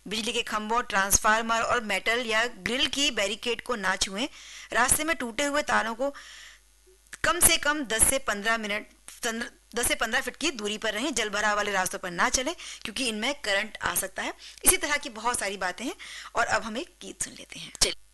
बिजली के खंभों, ट्रांसफार्मर और मेटल या ग्रिल की बैरिकेड को ना छुएं। रास्ते में टूटे हुए तारों को कम से कम 10 से 15 फीट की दूरी पर रहें। जल भराव वाले रास्तों पर ना चलें क्योंकि इनमें करंट आ सकता है। इसी तरह की बहुत सारी बातें हैं और अब हम एक गीत सुन लेते हैं।